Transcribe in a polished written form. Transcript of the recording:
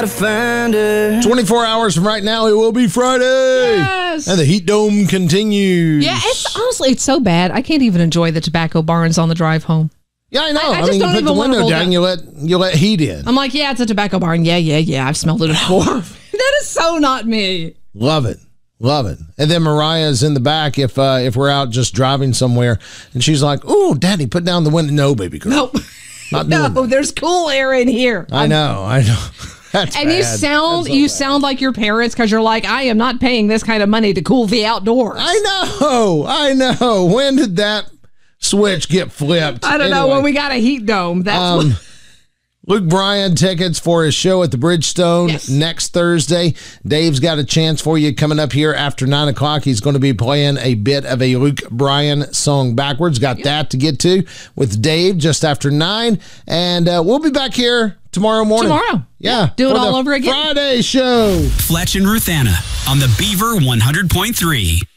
24 hours from right now, it will be Friday. Yes. And the heat dome continues. Yeah, it's so bad. I can't even enjoy the tobacco barns on the drive home. Yeah, I know. I just mean, don't you put the even wanna window roll down, down. you let heat in. I'm like, yeah, it's a tobacco barn. Yeah. I've smelled it before. That is so not me. Love it. And then Mariah's in the back if we're out just driving somewhere, and she's like, "Oh, Daddy, put down the window." No, baby girl. Nope. Not doing that. There's cool air in here. I know. That's and bad. you sound like your parents because you're like, I am not paying this kind of money to cool the outdoors. I know. When did that switch get flipped? I don't know. When we got a heat dome. That's Luke Bryan tickets for his show at the Bridgestone next Thursday. Dave's got a chance for you coming up here after 9 o'clock. He's going to be playing a bit of a Luke Bryan song backwards. Got that to get to with Dave just after 9. And we'll be back here tomorrow morning. Yeah. Do it all over again. Friday show. Fletch and Ruth Anna on the Beaver 100.3.